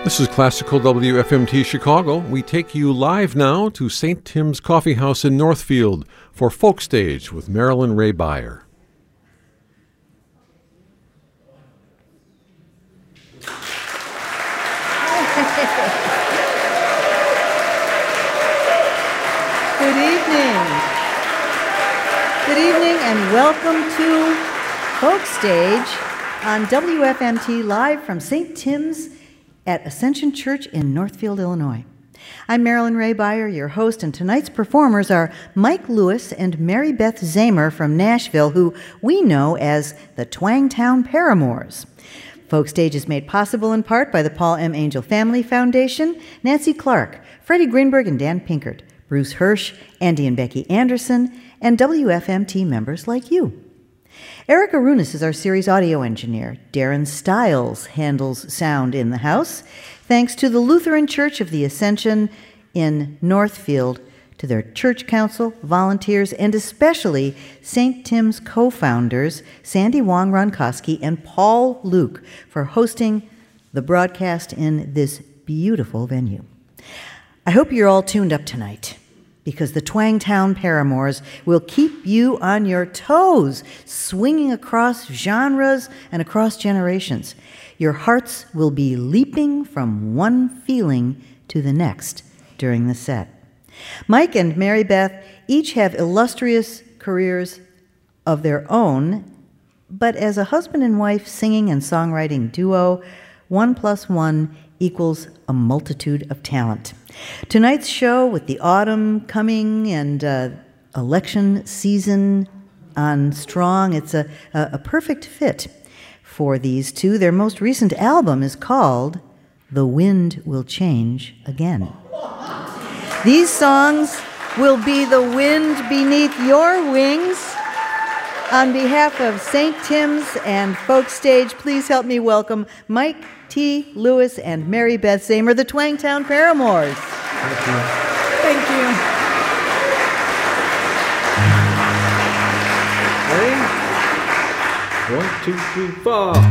This is Classical WFMT Chicago. We take you live now to St. Tim's Coffee House in Northfield for Folk Stage with Marilyn Ray Beyer. Good evening. Good evening and welcome to Folk Stage on WFMT live from St. Tim's at Ascension Church in Northfield, Illinois. I'm Marilyn Ray Beyer, your host, and tonight's performers are Mike Lewis and Mary Beth Zamer from Nashville, who we know as the Twangtown Paramours. Folk Stage is made possible in part by the Paul M. Angel Family Foundation, Nancy Clark, Freddie Greenberg and Dan Pinkert, Bruce Hirsch, Andy and Becky Anderson, and WFMT members like you. Eric Arunas is our series audio engineer. Darren Stiles handles sound in the house. Thanks to the Lutheran Church of the Ascension in Northfield, to their church council, volunteers, and especially St. Tim's co-founders, Sandy Wong Ronkowski and Paul Luke, for hosting the broadcast in this beautiful venue. I hope you're all tuned up tonight, because the Twangtown Paramours will keep you on your toes, swinging across genres and across generations. Your hearts will be leaping from one feeling to the next during the set. Mike and Mary Beth each have illustrious careers of their own, but as a husband and wife singing and songwriting duo, 1 + 1 equals a multitude of talent. Tonight's show, with the autumn coming and election season on strong, it's a perfect fit for these two. Their most recent album is called The Wind Will Change Again. These songs will be the wind beneath your wings. On behalf of St. Tim's and Folk Stage, please help me welcome Mike T. Lewis and Mary Beth Zamer, the Twangtown Paramours. Thank you. Thank you. Ready? 1, 2, 3, 4.